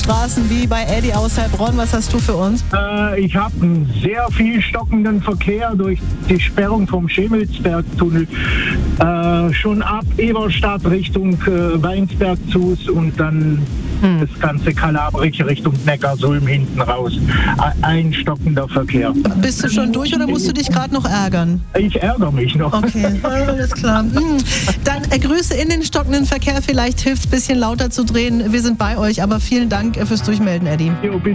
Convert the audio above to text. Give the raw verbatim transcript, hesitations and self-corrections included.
Straßen wie bei Eddie aus Heilbronn. Was hast du für uns? Äh, ich habe einen sehr viel stockenden Verkehr durch die Sperrung vom Schemelsbergtunnel. Äh, schon ab Eberstadt Richtung äh, Weinsberg zu und dann hm. das ganze Kalabrik Richtung Neckarsulm hinten raus. Ein stockender Verkehr. Bist du schon durch oder musst du dich gerade noch ärgern? Ich ärgere mich noch. Okay, alles klar. Hm. Dann äh, Grüße in den stockenden Verkehr. Vielleicht hilft es ein bisschen lauter zu drehen. Wir sind bei euch, aber vielen Dank fürs Durchmelden, Eddie. Jo,